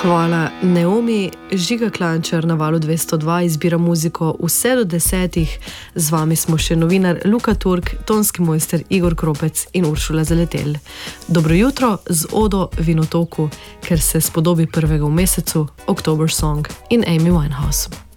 Hvala Naomi. Žiga Klančar na Valu 202 izbira muziko vse do 10. Z vami smo še novinar Luka Turk, tonski mojster Igor Kropec in Uršula Zaletelj. Dobro jutro z Odo Vinotoku, ker se spodobi prvega v mesecu, October Song in Amy Winehouse.